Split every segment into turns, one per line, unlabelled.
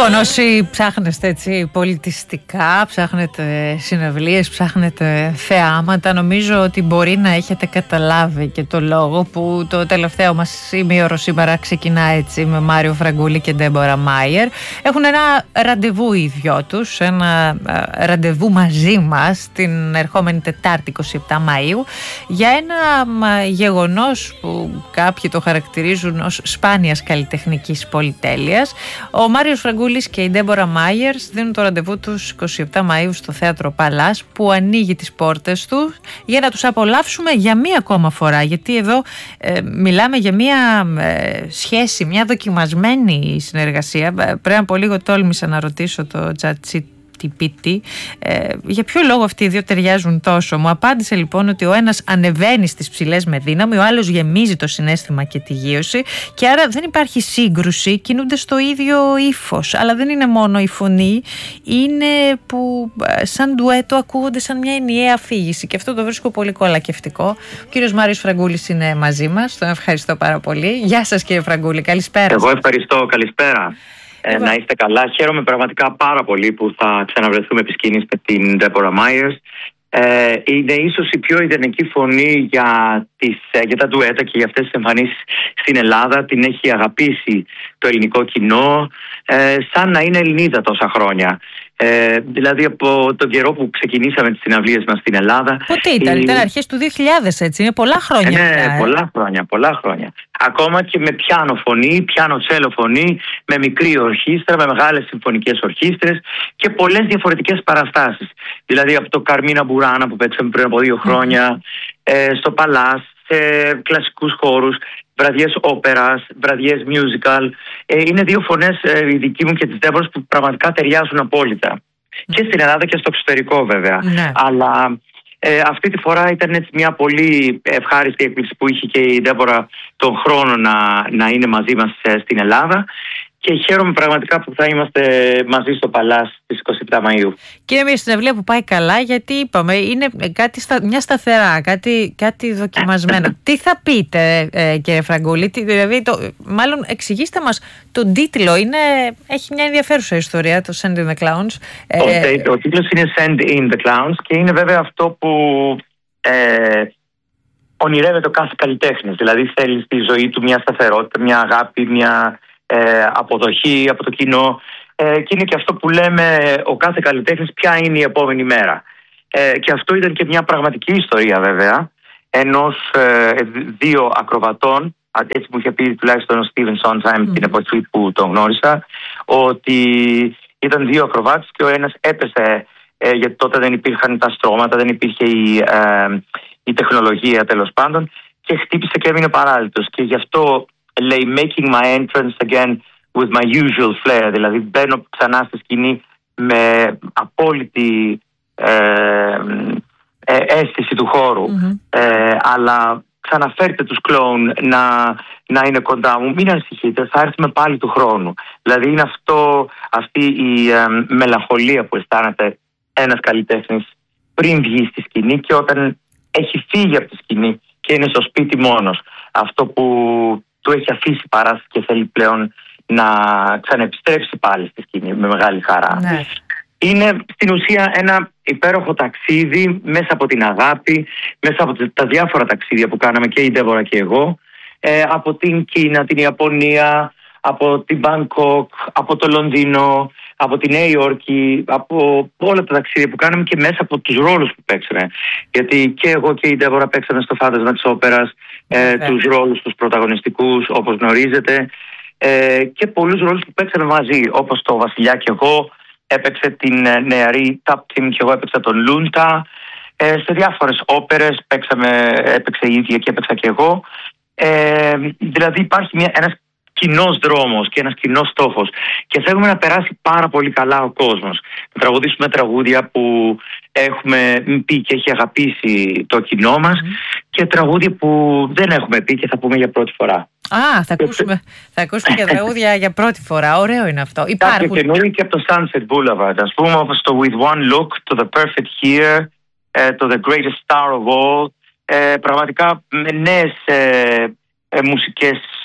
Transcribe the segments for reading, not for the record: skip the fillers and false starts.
Λοιπόν, όσοι ψάχνεστε έτσι πολιτιστικά, ψάχνετε συναυλίες, ψάχνετε θεάματα, νομίζω ότι μπορεί να έχετε καταλάβει και το λόγο που το τελευταίο μας ημίωρο σήμερα ξεκινά έτσι με Μάριο Φραγκούλη και Ντέμπορα Μάιερ. Έχουν ένα ραντεβού οι δυο τους, ένα ραντεβού μαζί μας την ερχόμενη Τετάρτη 27 Μαΐου για ένα γεγονός που κάποιοι το χαρακτηρίζουν ως σπάνιας καλλιτεχνικής πολυτέλειας. Ο Μάριος Φραγκούλης και η Ντέμπορα Μάιερ δίνουν το ραντεβού τους 27 Μαΐου στο Θέατρο Παλάς, που ανοίγει τις πόρτες του για να τους απολαύσουμε για μία ακόμα φορά, γιατί εδώ μιλάμε για μία σχέση, μία δοκιμασμένη συνεργασία. Πριν από λίγο τόλμησα να ρωτήσω το ChatGPT για ποιο λόγο αυτοί οι δύο ταιριάζουν τόσο. Μου απάντησε λοιπόν ότι ο ένας ανεβαίνει στις ψηλές με δύναμη, ο άλλος γεμίζει το συναίσθημα και τη γείωση, και άρα δεν υπάρχει σύγκρουση, κινούνται στο ίδιο ύφος. Αλλά δεν είναι μόνο η φωνή, είναι που σαν ντουέτο ακούγονται σαν μια ενιαία αφήγηση, και αυτό το βρίσκω πολύ κολακευτικό. Ο κύριος Μάριος Φραγκούλης είναι μαζί μας, τον ευχαριστώ πάρα πολύ. Γεια σας κύριε Φραγκούλη, καλησπέρα.
Εγώ ευχαριστώ, καλησπέρα. Να είστε καλά. Χαίρομαι πραγματικά πάρα πολύ που θα ξαναβρεθούμε επί σκηνής με την Ντέμπορα Μάιερ. Είναι ίσως η πιο ιδανική φωνή για τα ντουέτα και για αυτές τις εμφανίσεις στην Ελλάδα. Την έχει αγαπήσει το ελληνικό κοινό, σαν να είναι Ελληνίδα τόσα χρόνια. Δηλαδή από τον καιρό που ξεκινήσαμε τις συναυλίες μας στην Ελλάδα.
Πότε ήταν αρχές του 2000, έτσι, είναι πολλά χρόνια.
Ναι, πολλά χρόνια. Ακόμα και με πιάνο φωνή, πιάνο τσέλο φωνή, με μικρή ορχήστρα, με μεγάλες συμφωνικές ορχήστρες και πολλές διαφορετικές παραστάσεις. Δηλαδή από το Καρμίνα Μπουράνα που παίξαμε πριν από 2 χρόνια, στο Παλάς, σε κλασικούς χώρους, βραδιές όπερας, βραδιές musical. Είναι 2 φωνές, η δική μου και της Ντέμπορας, που πραγματικά ταιριάζουν απόλυτα. Και στην Ελλάδα και στο εξωτερικό βέβαια. Ναι. Αλλά αυτή τη φορά ήταν έτσι μια πολύ ευχάριστη έκπληξη που είχε και η Ντέμπορα τον χρόνο να είναι μαζί μας στην Ελλάδα. Και χαίρομαι πραγματικά που θα είμαστε μαζί στο Παλάς στις 27 Μαΐου. Και είναι μια συναυλία που πάει καλά, γιατί είπαμε είναι μια σταθερά, κάτι δοκιμασμένο. Τι θα πείτε κύριε Φραγκούλη, δηλαδή μάλλον εξηγήστε μας τον τίτλο, έχει μια ενδιαφέρουσα ιστορία, το Send in the Clowns. Ο τίτλος είναι Send in the Clowns και είναι βέβαια αυτό που ονειρεύεται ο κάθε καλλιτέχνης. Δηλαδή θέλει στη ζωή του μια σταθερότητα, μια αγάπη, μια αποδοχή από το κοινό, και είναι και αυτό που λέμε ο κάθε καλλιτέχνης ποια είναι η επόμενη μέρα, και αυτό ήταν και μια πραγματική ιστορία βέβαια ενός 2 ακροβατών, έτσι μου είχε πει τουλάχιστον ο Στίβεν Σόντζαϊμ την εποχή που τον γνώρισα, ότι ήταν 2 ακροβάτες και ο ένας έπεσε, γιατί τότε δεν υπήρχαν τα στρώματα, δεν υπήρχε η τεχνολογία τέλος πάντων, και χτύπησε και έμεινε παράλυτος, και γι' αυτό λέει making my entrance again with my usual flair, δηλαδή μπαίνω ξανά στη σκηνή με απόλυτη αίσθηση του χώρου, αλλά ξαναφέρτε τους κλόουν να είναι κοντά μου, μην ανησυχείτε, θα έρθουμε πάλι του χρόνου. Δηλαδή είναι αυτή η μελαγχολία που αισθάνεται ένας καλλιτέχνης πριν βγει στη σκηνή και όταν έχει φύγει από τη σκηνή και είναι στο σπίτι μόνος. Αυτό που του έχει αφήσει παράσταση και θέλει πλέον να ξαναεπιστρέψει πάλι στη σκηνή με μεγάλη χαρά. Ναι. Είναι στην ουσία ένα υπέροχο ταξίδι μέσα από την αγάπη, μέσα από τα διάφορα ταξίδια που κάναμε και η Ντέμπορα και εγώ, από την Κίνα, την Ιαπωνία, από την Μπανκόκ, από το Λονδίνο, από τη Νέα Υόρκη, από όλα τα ταξίδια που κάναμε και μέσα από τους ρόλους που παίξαμε. Γιατί και εγώ και η Ντέμπορα παίξαμε στο Φάντασμα της Όπερας, τους ρόλους τους πρωταγωνιστικούς όπως γνωρίζετε, και πολλούς ρόλους που παίξαμε μαζί, όπως το Βασιλιά και εγώ έπαιξε την νεαρή Τάπτιμ και εγώ έπαιξα τον Λούντα, σε διάφορες όπερες έπαιξε η ίδια και έπαιξα και εγώ, δηλαδή υπάρχει ένας κοινός δρόμος και ένας κοινός στόχος και θέλουμε να περάσει πάρα πολύ καλά ο κόσμος, να τραγουδήσουμε τραγούδια που έχουμε πει και έχει αγαπήσει το κοινό μας και τραγούδια που δεν έχουμε πει και θα πούμε για πρώτη φορά.
Θα ακούσουμε και τραγούδια για πρώτη φορά. Ωραίο είναι αυτό.
Κάποια καινούργια και από το Sunset Boulevard, ας πούμε, όπως το With One Look, το The Perfect Here, το The Greatest Star of All, πραγματικά με νέες μουσικές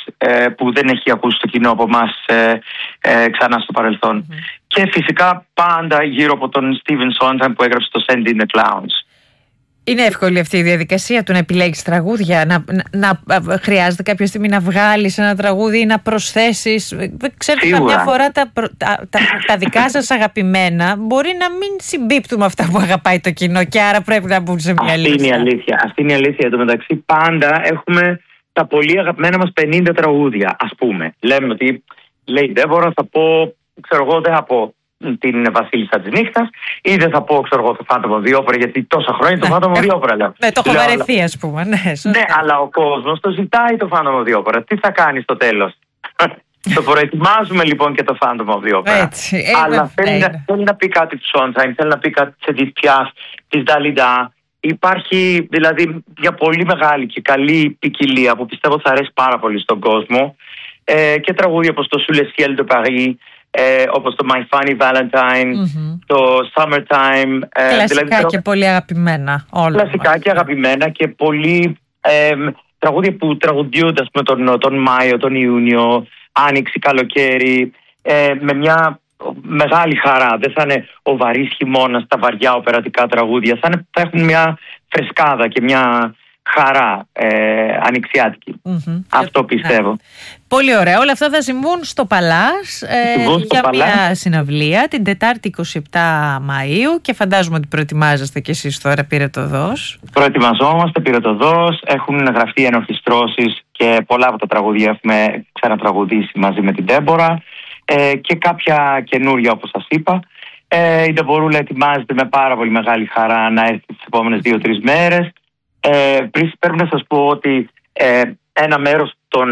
που δεν έχει ακούσει το κοινό από εμάς ξανά στο παρελθόν. Και φυσικά πάντα γύρω από τον Stephen Sondheim που έγραψε το Send in the Clowns.
Είναι εύκολη αυτή η διαδικασία του να επιλέγεις τραγούδια, να χρειάζεται κάποια στιγμή να βγάλεις ένα τραγούδι ή να προσθέσεις? Ξέρετε, καμιά φορά τα δικά σας αγαπημένα μπορεί να μην συμπίπτουν με αυτά που αγαπάει το κοινό και άρα πρέπει να μπουν σε μια λίστα.
Αυτή είναι η αλήθεια. Εν τω μεταξύ πάντα έχουμε τα πολύ αγαπημένα μας 50 τραγούδια, ας πούμε. Λέμε ότι λέει η Ντέβορα, θα πω, ξέρω εγώ, δεν θα πω την Βασίλισσα της Νύχτας ή δεν θα πω, ξέρω εγώ, το Phantom of the Opera, γιατί τόσα χρόνια το Phantom of the Opera λέω.
Ναι, το έχω βαρεθεί, ας πούμε.
Ναι, αλλά ο κόσμος το ζητάει το Phantom of the Opera. Τι θα κάνει στο τέλος? Το προετοιμάζουμε λοιπόν και το Phantom of the Opera. Αλλά θέλει να πει κάτι του Sondheim, θέλει να πει κάτι της Edith Piaf, της Dalida. Υπάρχει δηλαδή μια πολύ μεγάλη και καλή ποικιλία που πιστεύω θα αρέσει πάρα πολύ στον κόσμο, και τραγούδια όπως το Sous le ciel de Paris, όπως το My Funny Valentine, το Summertime.
Κλασικά δηλαδή, και πολύ αγαπημένα όλα.
Κλασικά και αγαπημένα και πολύ τραγούδια που τραγουδιούνται, ας πούμε, τον Μάιο, τον Ιούνιο, Άνοιξη, καλοκαίρι, με μια μεγάλη χαρά. Δεν θα είναι ο βαρύς χειμώνας, τα βαριά οπερατικά τραγούδια. Θα έχουν μια φρεσκάδα και μια χαρά ανοιξιάτικη. Αυτό πιστεύω.
Πολύ ωραία. Όλα αυτά θα συμβούν στο Παλάς για μια συναυλία την Τετάρτη 27 Μαΐου και φαντάζομαι ότι προετοιμάζεστε κι εσείς τώρα πυρετοδός.
Προετοιμαζόμαστε πυρετοδός. Έχουν γραφτεί ενορχιστρώσεις και πολλά από τα τραγούδια έχουμε ξανατραγουδήσει μαζί με την Ντέμπορα, και κάποια καινούρια, όπως σας είπα. Η Ντεμπορούλα ετοιμάζεται με πάρα πολύ μεγάλη χαρά να έρθει τις επόμενες 2-3 μέρες. Πρέπει να σας πω ότι ένα μέρος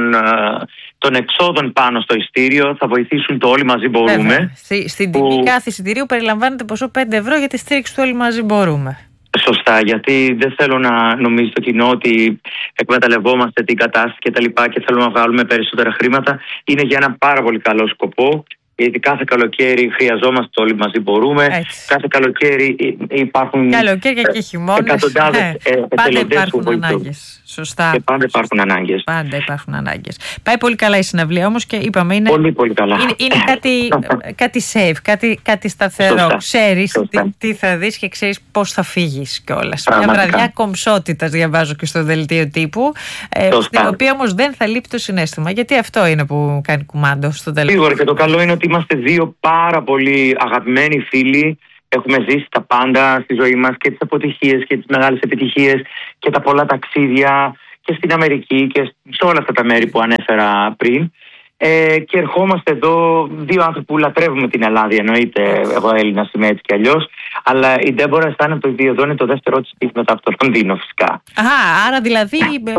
των εξόδων πάνω στο ειστήριο θα βοηθήσουν το Όλοι Μαζί Μπορούμε.
Στην τιμή κάθε εισιτηρίου περιλαμβάνεται ποσό 5 ευρώ για τη στήριξη του Όλοι Μαζί Μπορούμε.
Σωστά, γιατί δεν θέλω να νομίζει το κοινό ότι εκμεταλλευόμαστε την κατάσταση και θέλουμε να βγάλουμε περισσότερα χρήματα. Είναι για ένα πάρα πολύ καλό σκοπό. Γιατί κάθε καλοκαίρι χρειαζόμαστε Όλοι Μαζί Μπορούμε.
Έτσι.
Κάθε καλοκαίρι υπάρχουν.
Καλοκαίρια και χειμώνες.
Εκατοντάδες
πάντα υπάρχουν ανάγκες. Σωστά.
Και πάντα υπάρχουν ανάγκες.
Πάντα υπάρχουν ανάγκες. Πάει πολύ καλά η συναυλία όμως και είπαμε είναι.
Πολύ, πολύ καλά.
Είναι κάτι safe, κάτι σταθερό. Ξέρεις τι θα δεις και ξέρεις πώς θα φύγεις κιόλας. Μια βραδιά κομψότητας, διαβάζω και στο δελτίο τύπου. Στην οποία όμως δεν θα λείπει το συναίσθημα. Γιατί αυτό είναι που κάνει κουμάντο στο τέλος.
Σίγουρα, και το καλό είναι ότι είμαστε δύο πάρα πολύ αγαπημένοι φίλοι. Έχουμε ζήσει τα πάντα στη ζωή μας, και τις αποτυχίες και τις μεγάλες επιτυχίες και τα πολλά ταξίδια και στην Αμερική και σε όλα αυτά τα μέρη που ανέφερα πριν. Και ερχόμαστε εδώ δύο άνθρωποι που λατρεύουμε την Ελλάδα, εννοείται. Εγώ Έλληνας είμαι έτσι κι αλλιώς. Αλλά η Ντέμπορα αισθάνεται ότι εδώ είναι το δεύτερο της σπίτι μετά από το Λονδίνο, φυσικά.
Άρα δηλαδή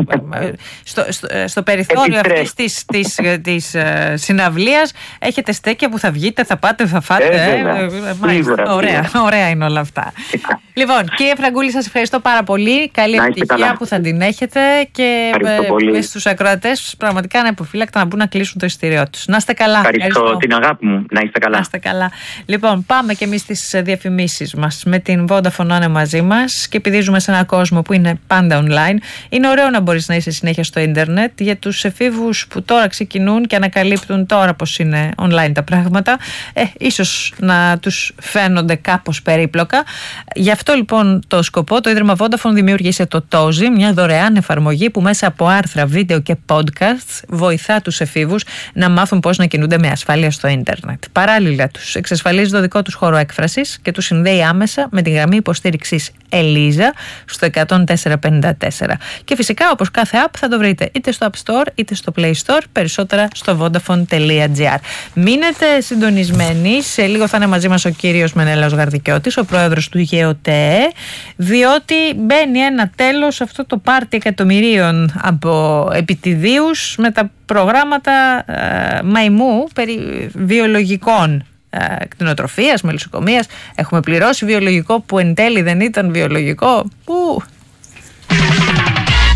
στο περιθώριο αυτής της συναυλίας έχετε στέκια που θα βγείτε, θα πάτε, θα φάτε. Ωραία είναι όλα αυτά. Λοιπόν, κύριε Φραγκούλη, σας ευχαριστώ πάρα πολύ. Καλή επιτυχία που θα την έχετε και στους ακροατές πραγματικά ανεπιφύλακτα να μπουν να κλείσουν το εισιτήριό τους. Να είστε καλά.
Ευχαριστώ την αγάπη μου. Να είστε καλά.
Να είστε καλά. Λοιπόν, πάμε και εμείς στις διαφημίσεις μας. Με την Vodafone να είναι μαζί μας και επειδή ζούμε σε έναν κόσμο που είναι πάντα online, είναι ωραίο να μπορείς να είσαι συνέχεια στο ίντερνετ. Για τους εφήβους που τώρα ξεκινούν και ανακαλύπτουν τώρα πως είναι online τα πράγματα, ίσως να τους φαίνονται κάπως περίπλοκα. Γι' αυτό λοιπόν το σκοπό το Ίδρυμα Vodafone δημιούργησε το Tozi, μια δωρεάν εφαρμογή που μέσα από άρθρα, βίντεο και podcasts βοηθά τους εφήβους να μάθουν πώς να κινούνται με ασφάλεια στο ίντερνετ. Παράλληλα, τους εξασφαλίζει το δικό τους χώρο έκφρασης και τους συνδέει άμεσα με τη γραμμή υποστήριξης Ελίζα στο 10454. Και φυσικά, όπως κάθε app, θα το βρείτε είτε στο App Store είτε στο Play Store, περισσότερα στο vodafone.gr. Μείνετε συντονισμένοι. Σε λίγο θα είναι μαζί μας ο κύριος Μενέλαος Γαρδικιώτης, ο πρόεδρος του ΓΕΟΤΕ, διότι μπαίνει ένα τέλος αυτό το πάρτι εκατομμυρίων από επιτιδίους με τα προγράμματα μαϊμού περί βιολογικών κτηνοτροφίας, μελισσοκομείας. Έχουμε πληρώσει βιολογικό που εν τέλει δεν ήταν βιολογικό.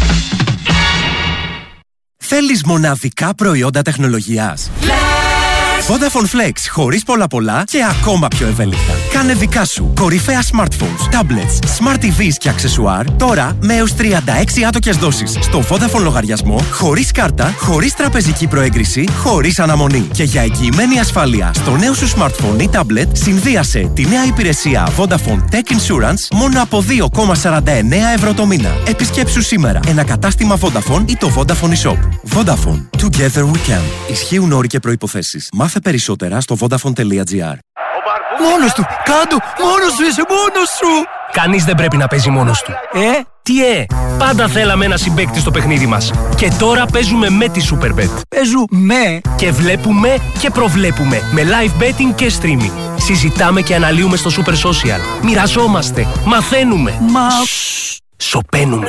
Θέλεις μοναδικά προϊόντα τεχνολογίας? Vodafone Flex, χωρίς πολλά και ακόμα πιο ευέλικτα. Κάνε δικά σου κορυφαία smartphones, tablets, smart TVs και αξεσουάρ τώρα με έως 36 άτοκες δόσεις στο Vodafone λογαριασμό, χωρίς κάρτα, χωρίς τραπεζική προέγκριση, χωρίς αναμονή. Και για εγγυημένη ασφάλεια στο νέο σου smartphone ή tablet, συνδύασε τη νέα υπηρεσία Vodafone Tech Insurance μόνο από 2,49 ευρώ το μήνα. Επισκέψου σήμερα ένα κατάστημα Vodafone ή το Vodafone eShop. Vodafone. Together we can. Ισχύουν όροι και προϋποθέσεις. Μάθε περισσότερα στο vodafone.gr.
Μόνος του! Κάντο! Μόνος σου είσαι! Μόνος σου!
Κανείς δεν πρέπει να παίζει μόνος του. Τι πάντα θέλαμε ένα συμπαίκτη στο παιχνίδι μας. Και τώρα παίζουμε με τη Superbet.
Παίζουμε!
Και βλέπουμε και προβλέπουμε. Με live betting και streaming. Συζητάμε και αναλύουμε στο Super Social. Μοιραζόμαστε. Μαθαίνουμε. Σωπαίνουμε.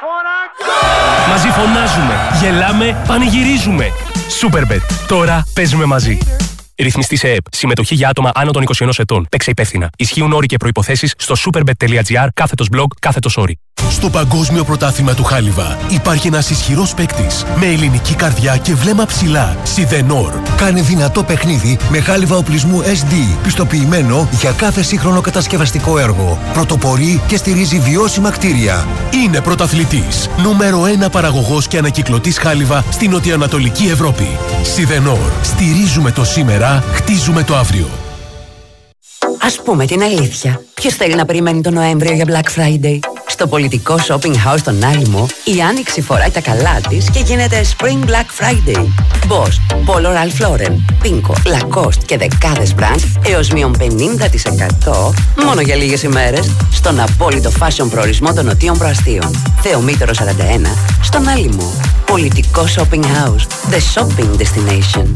Μαζί φωνάζουμε. Γελάμε. Πανηγυρίζουμε. Superbet. Τώρα παίζουμε μαζί. Ρυθμιστή σε ΕΕΠ. Συμμετοχή για άτομα άνω των 21 ετών. Παίξε υπεύθυνα. Ισχύουν όροι και προϋποθέσεις στο superbet.gr/blog/όροι.
Στο Παγκόσμιο Πρωτάθλημα του Χάλιβα υπάρχει ένας ισχυρός παίκτης με ελληνική καρδιά και βλέμμα ψηλά. Σιδενόρ.
Κάνε δυνατό παιχνίδι με χάλιβα οπλισμού SD, πιστοποιημένο για κάθε σύγχρονο κατασκευαστικό έργο. Πρωτοπορεί και στηρίζει βιώσιμα κτίρια.
Είναι πρωταθλητής. Νούμερο 1 παραγωγός και ανακυκλωτής χάλιβα στην νοτιοανατολική Ευρώπη. Σιδενόρ. Στηρίζουμε το σήμερα, χτίζουμε το αύριο.
Ας πούμε την αλήθεια. Ποιος θέλει να περιμένει τον Νοέμβριο για Black Friday? Στο πολιτικό shopping house στον Άλυμο, η Άνοιξη φοράει τα καλά της και γίνεται Spring Black Friday. Boss, Polo Ralph Lauren, Pinko, Lacoste και δεκάδες brands έως μείον 50% μόνο για λίγες ημέρες στον απόλυτο fashion προορισμό των Νοτίων Προαστίων. Θεομήτωρο 41, στον Άλυμο. Πολιτικό shopping house, the shopping destination.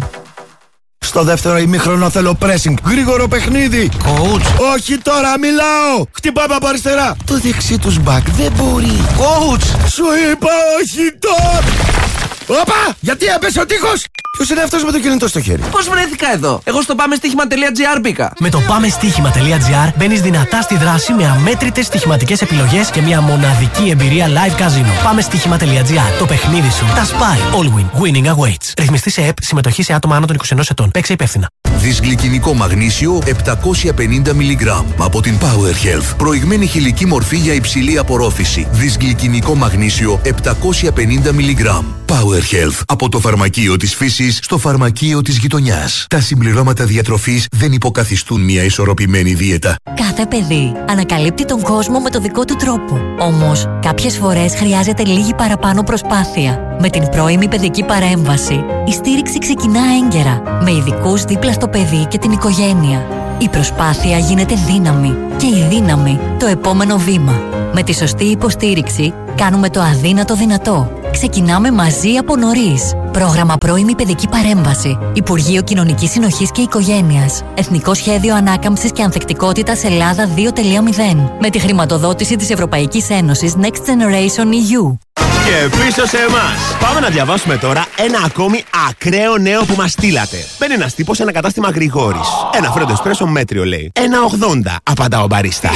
Στο δεύτερο ημίχρονο θέλω pressing. Γρήγορο παιχνίδι.
Coach.
Όχι τώρα, μιλάω. Χτυπάμε από αριστερά.
Το δεξί τους back δεν μπορεί.
Coach. Σου είπα όχι τώρα. Όπα! Γιατί έπεσε ο τείχος! Ποιος είναι αυτός με το κινητό στο χέρι?
Πώς βρέθηκα εδώ? Εγώ στο πάμεστοίχημα.gr μπήκα.
Με το πάμεστοίχημα.gr μπαίνεις δυνατά στη δράση με αμέτρητες στοιχηματικές επιλογές και μια μοναδική εμπειρία live casino. Πάμεστοίχημα.gr. Το παιχνίδι σου. Τα spy. All win. Winning awaits. Ρυθμιστή σε ΕΕΠ. Συμμετοχή σε άτομα άνω των 21 ετών. Παίξε υπεύθυνα.
Δυσγλυκινικό μαγνήσιο 750 mg από την Power Health. Προηγμένη χηλική μορφή για υψηλή απορρόφηση. Δυσγλυκινικό μαγνήσιο 750 mg. Power Health. Από το φαρμακείο της φύσης στο φαρμακείο της γειτονιάς. Τα συμπληρώματα διατροφής δεν υποκαθιστούν μια ισορροπημένη δίαιτα.
Κάθε παιδί ανακαλύπτει τον κόσμο με το δικό του τρόπο. Όμως, κάποιες φορές χρειάζεται λίγη παραπάνω προσπάθεια. Με την πρώιμη παιδική παρέμβαση, η στήριξη ξεκινά έγκαιρα, με ειδικούς δίπλα στο παιδί και την οικογένεια. Η προσπάθεια γίνεται δύναμη και η δύναμη το επόμενο βήμα. Με τη σωστή υποστήριξη, κάνουμε το αδύνατο δυνατό. Ξεκινάμε μαζί από νωρίς. Πρόγραμμα πρώιμη παιδική παρέμβαση. Υπουργείο Κοινωνικής Συνοχής και Οικογένειας. Εθνικό Σχέδιο Ανάκαμψης και Ανθεκτικότητας Ελλάδα 2.0. Με τη χρηματοδότηση της Ευρωπαϊκής Ένωσης Next Generation EU.
Και πίσω σε εμάς. Πάμε να διαβάσουμε τώρα ένα ακόμη ακραίο νέο που μας στείλατε. Μπαίνει ένας τύπος σε ένα κατάστημα Γρηγόρης. Ένα φρέντο εσπρέσο μέτριο λέει. 1,80 απαντά ο μπαρίστα.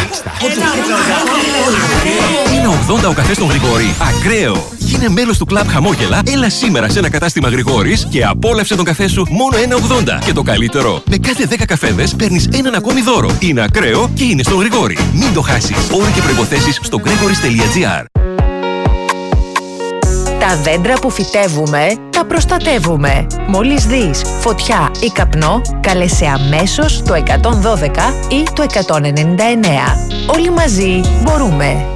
1,80 ο καφές στον Γρηγόρη. Ακραίο. Γίνε μέλος του κλαμπ Χαμόγελα. Έλα σήμερα σε ένα κατάστημα Γρηγόρης και απόλαυσε τον καφέ σου μόνο 1,80. Και το καλύτερο, με κάθε 10 καφέδες παίρνεις έναν ακόμη δώρο. Είναι ακραίο και είναι στον Γρηγόρη. Μην το χάσεις. Όροι και προϋποθέσεις στο gregoris.gr.
Τα δέντρα που φυτεύουμε, τα προστατεύουμε. Μόλις δεις φωτιά ή καπνό, κάλεσε αμέσως το 112 ή το 199. Όλοι μαζί μπορούμε.